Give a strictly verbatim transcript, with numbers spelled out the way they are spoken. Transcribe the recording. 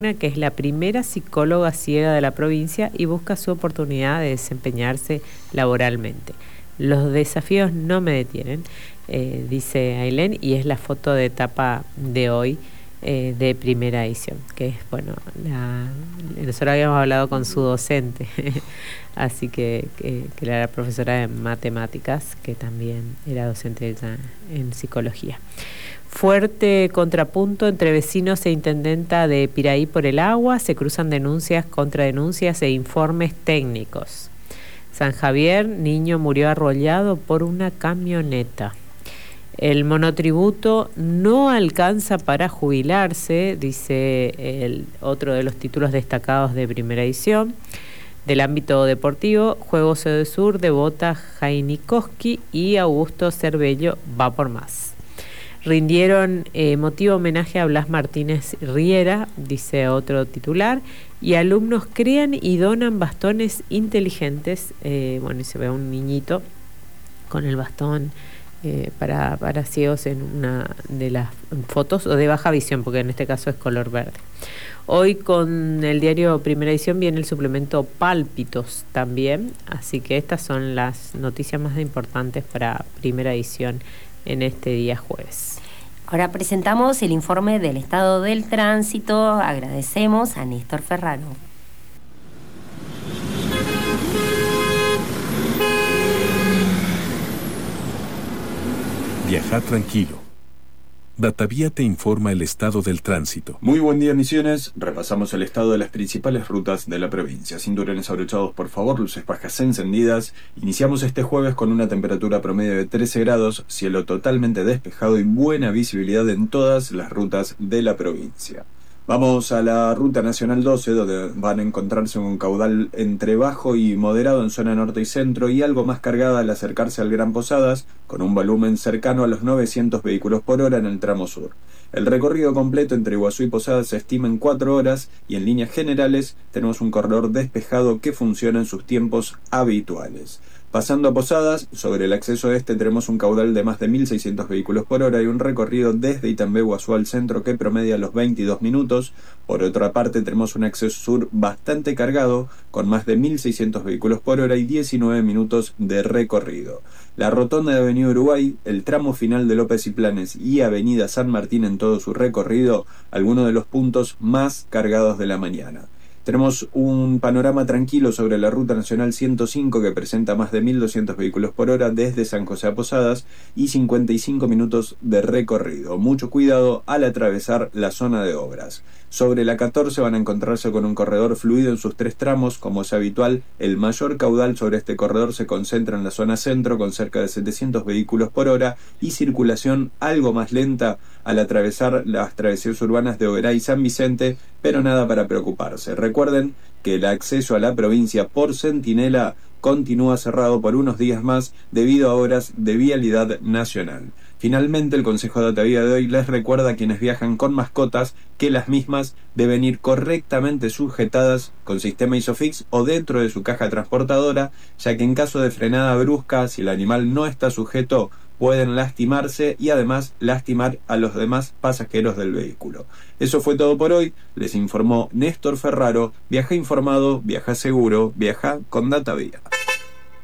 que es la primera psicóloga ciega de la provincia y busca su oportunidad de desempeñarse laboralmente. Los desafíos no me detienen, eh, dice Ailén, y es la foto de tapa de hoy eh, de primera edición, que es, bueno, la, nosotros habíamos hablado con su docente, así que, que, que era la profesora de matemáticas, que también era docente en psicología. Fuerte contrapunto entre vecinos e intendenta de Piraí por el agua, se cruzan denuncias contra denuncias e informes técnicos. San Javier, niño murió arrollado por una camioneta. El monotributo no alcanza para jubilarse, dice el otro de los títulos destacados de primera edición. Del ámbito deportivo, Juegos Edesur debota Jainikoski y Augusto Cervello va por más. Rindieron eh, emotivo homenaje a Blas Martínez Riera, dice otro titular, y alumnos crean y donan bastones inteligentes. Eh, bueno, y se ve a un niñito con el bastón eh, para, para ciegos en una de las fotos, o de baja visión, porque en este caso es color verde. Hoy con el diario Primera Edición viene el suplemento Pálpitos también, así que estas son las noticias más importantes para Primera Edición en este día jueves. Ahora presentamos el informe del estado del tránsito. Agradecemos a Néstor Ferraro. Viajar tranquilo. Datavía te informa el estado del tránsito. Muy buen día, Misiones. Repasamos el estado de las principales rutas de la provincia. Cinturones abrochados, por favor, luces bajas encendidas. Iniciamos este jueves con una temperatura promedio de trece grados, cielo totalmente despejado y buena visibilidad en todas las rutas de la provincia. Vamos a la Ruta Nacional doce, donde van a encontrarse un caudal entre bajo y moderado en zona norte y centro y algo más cargada al acercarse al Gran Posadas, con un volumen cercano a los novecientos vehículos por hora en el tramo sur. El recorrido completo entre Iguazú y Posadas se estima en cuatro horas y en líneas generales tenemos un corredor despejado que funciona en sus tiempos habituales. Pasando a Posadas, sobre el acceso este tenemos un caudal de más de mil seiscientos vehículos por hora y un recorrido desde Itambé-Iguazú al centro que promedia los veintidós minutos. Por otra parte tenemos un acceso sur bastante cargado con más de mil seiscientos vehículos por hora y diecinueve minutos de recorrido. La rotonda de Avenida Uruguay, el tramo final de López y Planes y Avenida San Martín en todo su recorrido, algunos de los puntos más cargados de la mañana. Tenemos un panorama tranquilo sobre la Ruta Nacional ciento cinco que presenta más de mil doscientos vehículos por hora desde San José a Posadas y cincuenta y cinco minutos de recorrido. Mucho cuidado al atravesar la zona de obras. Sobre la catorce van a encontrarse con un corredor fluido en sus tres tramos, como es habitual. El mayor caudal sobre este corredor se concentra en la zona centro con cerca de setecientos vehículos por hora y circulación algo más lenta al atravesar las travesías urbanas de Oberá y San Vicente, pero nada para preocuparse. Recuerden que el acceso a la provincia por Centinela continúa cerrado por unos días más debido a obras de vialidad nacional. Finalmente, el Consejo de Datavía de hoy les recuerda a quienes viajan con mascotas que las mismas deben ir correctamente sujetadas con sistema ISOFIX o dentro de su caja transportadora, ya que en caso de frenada brusca, si el animal no está sujeto, pueden lastimarse y además lastimar a los demás pasajeros del vehículo. Eso fue todo por hoy. Les informó Néstor Ferraro. Viaja informado, viaja seguro, viaja con Datavía.